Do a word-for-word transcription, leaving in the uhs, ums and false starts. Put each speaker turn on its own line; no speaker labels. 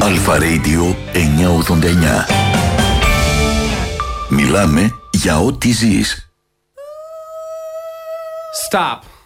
Αλφα Radio εννιακόσια ογδόντα εννιά. Μιλάμε για ό,τι ζεις.
Stop.